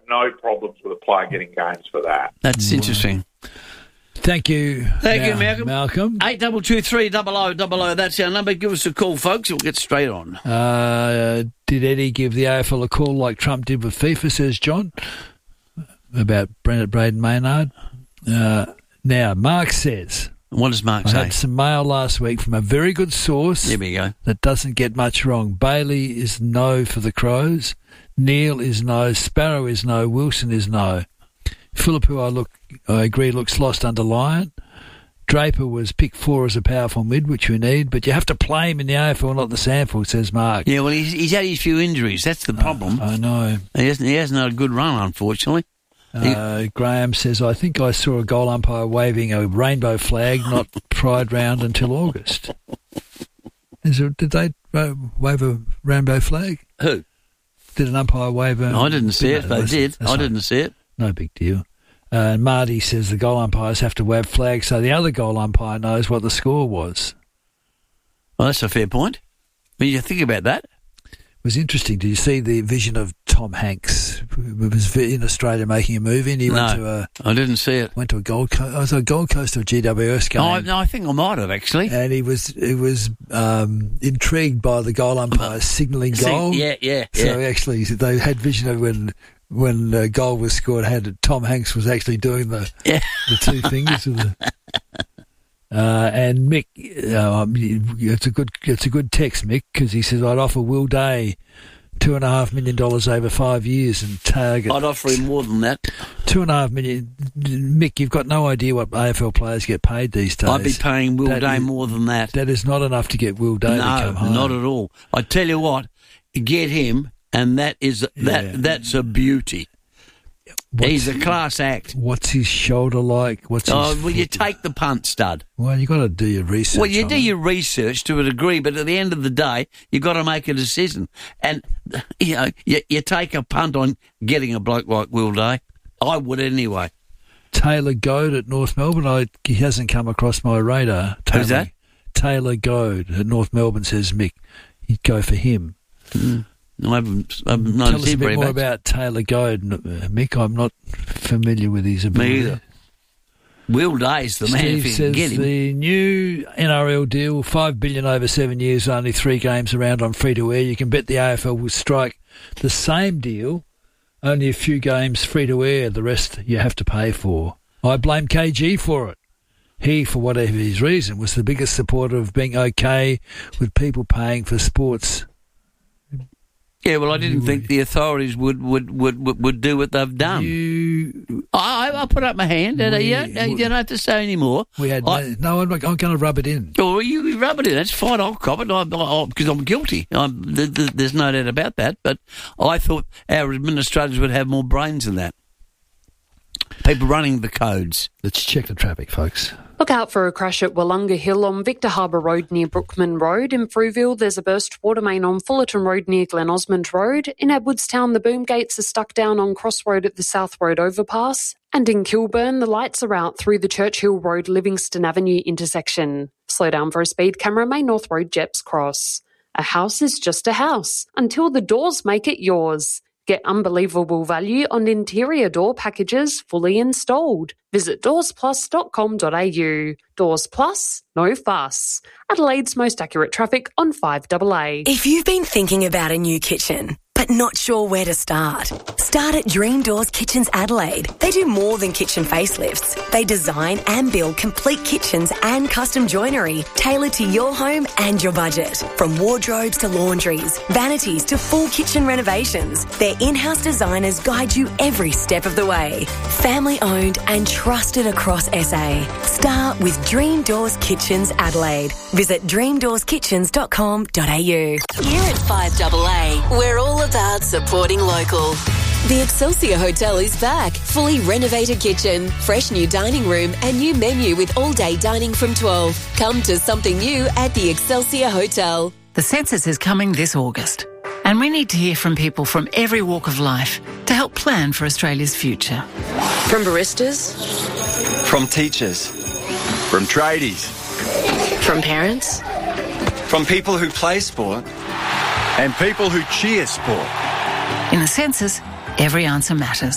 no problems with a player getting games for that. That's interesting. Thank you. Thank you, Malcolm. 8223 That's our number. Give us a call, folks. We'll get straight on. Did Eddie give the AFL a call like Trump did with FIFA, says John, about Braden Maynard? Now, Mark says... What does Mark say? I had some mail last week from a very good source. There we go. That doesn't get much wrong. Bailey is no for the Crows. Neil is no. Sparrow is no. Wilson is no. Phillip, who I agree, looks lost under Lyon. Draper was picked 4 as a powerful mid, which we need, but you have to play him in the AFL, not the sample, says Mark. Yeah, well, he's had his few injuries. That's the problem. I know. He hasn't had a good run, unfortunately. Graham says, I think I saw a goal umpire waving a rainbow flag, not Pride round until August. Did they wave a rainbow flag? Who? Did an umpire wave a... I didn't see it. They did. I didn't see it. No big deal. Marty says the goal umpires have to wave flags so the other goal umpire knows what the score was. Well, that's a fair point. When you think about that. It was interesting. Did you see the vision of Tom Hanks? He was in Australia making a movie, and he went to I didn't see it. Went to a Gold Coast. I was a Gold Coast or GWS game. No, I think I might have actually. And he was intrigued by the goal umpire signalling goal. Yeah. So actually, they had vision of when the goal was scored. Tom Hanks was actually doing the two fingers of the. And Mick, it's a good text, Mick, because he says I'd offer Will Day $2.5 million over 5 years and target. I'd offer him more than that. $2.5 million. Mick, you've got no idea what AFL players get paid these days. I'd be paying Will Day more than that. That is not enough to get Will Day to come home. No, not at all. I tell you what, get him, and that's a beauty. He's a class act. What's his shoulder like? You take the punt, stud. Well, you got to do your research. Well, you do your research to a degree, but at the end of the day, you got to make a decision. And you take a punt on getting a bloke like Will Day. I would anyway. Taylor Goad at North Melbourne. He hasn't come across my radar. Who's that? Taylor Goad at North Melbourne, says Mick. You'd go for him. I haven't Tell us a bit more about Taylor Goad, Mick. I'm not familiar with his ability. Me either. Will Day's the man if you can get him. The new NRL deal, $5 billion over 7 years, only 3 games around on free-to-air. You can bet the AFL will strike the same deal, only a few games free-to-air. The rest you have to pay for. I blame KG for it. He, for whatever his reason, was the biggest supporter of being okay with people paying for sports. Yeah, well, I didn't think the authorities would do what they've done. I put up my hand. You don't have to say any more. I'm going to rub it in. Oh, you rub it in. That's fine. I'll cop it because I'm guilty. There's no doubt about that. But I thought our administrators would have more brains than that. People running the codes. Let's check the traffic, folks. Look out for a crash at Wollonga Hill on Victor Harbour Road near Brookman Road. In Frueville, there's a burst water main on Fullerton Road near Glen Osmond Road. In Edwardstown, the boom gates are stuck down on Cross Road at the South Road overpass. And in Kilburn, the lights are out through the Churchill Road Livingston Avenue intersection. Slow down for a speed camera, Main North Road, Jeps Cross. A house is just a house until the doors make it yours. Get unbelievable value on interior door packages fully installed. Visit doorsplus.com.au. Doors Plus, no fuss. Adelaide's most accurate traffic on 5AA. If you've been thinking about a new kitchen, but not sure where to start at Dream Doors Kitchens Adelaide. They do more than kitchen facelifts. They design and build complete kitchens and custom joinery tailored to your home and your budget. From wardrobes to laundries, vanities to full kitchen renovations, their in-house designers guide you every step of the way. Family owned and trusted across SA. Start with Dream Doors Kitchens Adelaide. Visit dreamdoorskitchens.com.au. Here at 5AA, we're all about supporting local. The Excelsior Hotel is back. Fully renovated kitchen, fresh new dining room and new menu with all-day dining from 12. Come to something new at the Excelsior Hotel. The census is coming this August, and we need to hear from people from every walk of life to help plan for Australia's future. From baristas, from teachers, from tradies, from parents, from people who play sport and people who cheer sport. In the census, every answer matters.